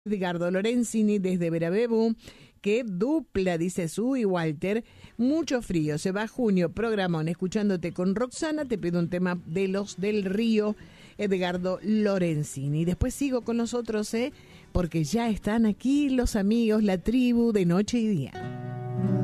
Edgardo Lorenzini desde Verabebú. Qué dupla, dice Su y Walter. Mucho frío, se va junio, programón. Escuchándote con Roxana, te pido un tema de Los del Río, Edgardo Lorenzini. Después sigo con los otros, porque ya están aquí los amigos, la tribu de Noche y Día.